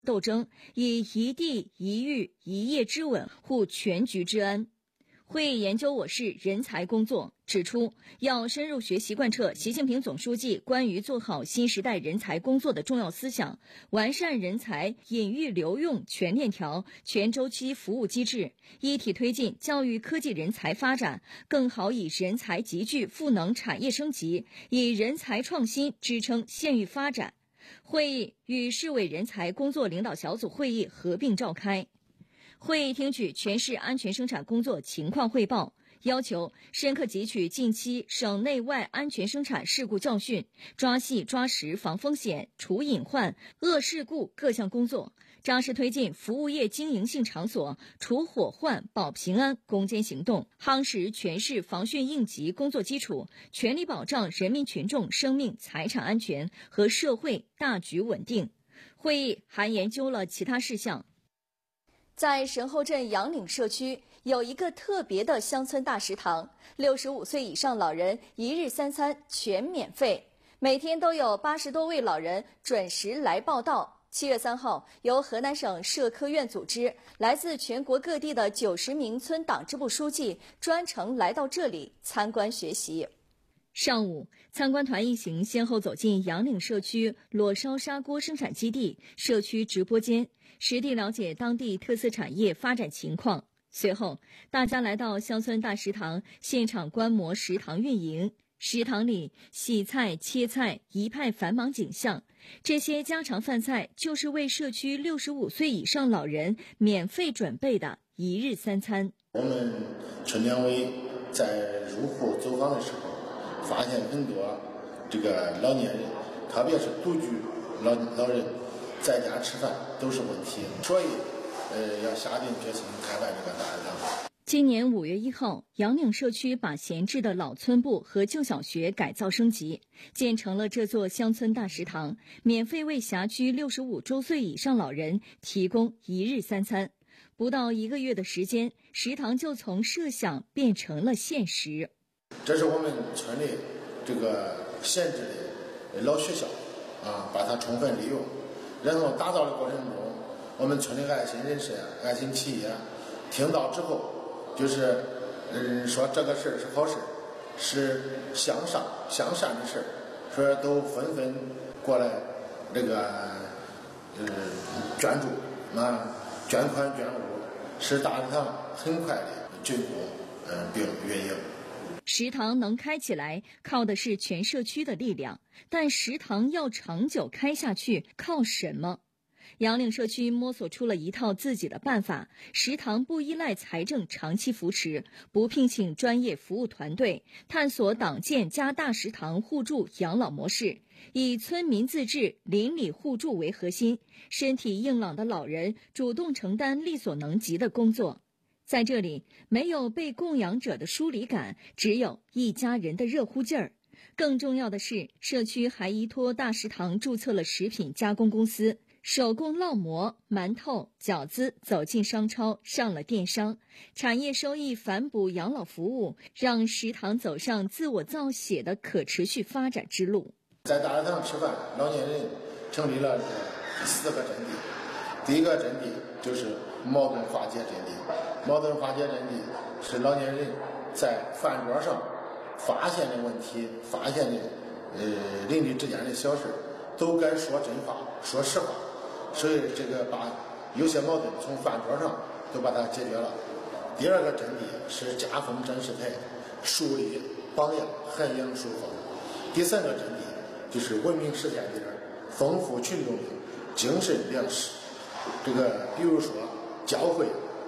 斗争，以一地一域一业之稳护全局之安。会议研究我市人才工作，指出要深入学习贯彻习近平总书记关于做好新时代人才工作的重要思想，完善人才引育留用全链条、全周期服务机制，一体推进教育科技人才发展，更好以人才集聚赋能产业升级，以人才创新支撑县域发展。会议与市委人才工作领导小组会议合并召开。会议听取全市安全生产工作情况汇报，要求深刻汲取近期省内外安全生产事故教训，抓细抓实防风险、除隐患、遏事故各项工作，扎实推进服务业经营性场所除火患、保平安攻坚行动，夯实全市防汛应急工作基础，全力保障人民群众生命财产安全和社会大局稳定。会议还研究了其他事项。在神后镇杨岭社区有一个特别的乡村大食堂，65岁以上老人一日三餐全免费，每天都有80多位老人准时来报到。7月3号，由河南省社科院组织，来自全国各地的90名村党支部书记专程来到这里参观学习。上午，参观团一行先后走进杨岭社区裸烧砂锅生产基地、社区直播间，实地了解当地特色产业发展情况。随后，大家来到乡村大食堂，现场观摩食堂运营。食堂里洗菜、切菜一派繁忙景象，这些家常饭菜就是为社区65岁以上老人免费准备的一日三餐。 我们村两委在入户走访的时候，发现很多这个老年人，特别是独居老人在家吃饭都是问题，所以要下定决心开办这个大食堂。 今年5月1号，杨岭社区把闲置的老村部和旧小学改造升级，建成了这座乡村大食堂，免费为辖区65周岁以上老人提供一日三餐。不到1个月的时间，食堂就从设想变成了现实。 这是我们村里这个闲置的老学校把它充分利用，然后打造的过程中，我们村里爱心人士、爱心企业听到之后，就是说这个事儿是好事，是向上向善的事儿，说都纷纷过来这个捐助捐款捐物，使大食堂很快的竣工并运营。 食堂能开起来，靠的是全社区的力量，但食堂要长久开下去，靠什么？杨岭社区摸索出了一套自己的办法，食堂不依赖财政长期扶持，不聘请专业服务团队，探索党建加大食堂互助养老模式，以村民自治、邻里互助为核心，身体硬朗的老人主动承担力所能及的工作。在这里，没有被供养者的疏离感，只有一家人的热乎劲儿。更重要的是，社区还依托大食堂注册了食品加工公司，手工烙馍、馒头、饺子走进商超，上了电商，产业收益反哺养老服务，让食堂走上自我造血的可持续发展之路。 在大食堂吃饭，老年人成立了4个阵地。第一个阵地就是矛盾化解阵地，矛盾化解阵地是老年人在饭桌上发现的问题，发现的邻里之间的小事，都该说真话，说实话，所以这个把有些矛盾从饭桌上都把它解决了。第二个阵地是家风展示台，树立榜样，涵养树风。第三个阵地就是文明实践点，丰富群众的精神粮食。这个比如说教会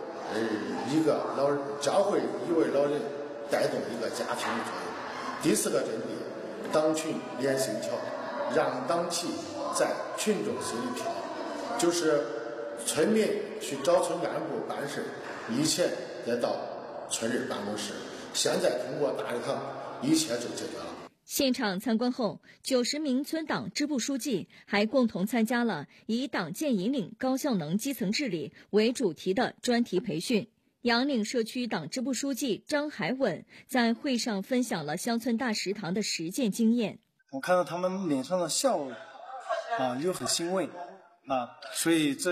一位老人带动一个家庭的作用。第4个阵地，党群连心桥，让党旗在群众心里飘，就是村民去找村干部办事，以前得到村里办公室，现在通过大食堂，一切就解决了。 现场参观后，90名村党支部书记还共同参加了以党建引领高效能基层治理为主题的专题培训。杨岭社区党支部书记张海稳在会上分享了乡村大食堂的实践经验。 我看到他们脸上的笑容就很欣慰， 所以这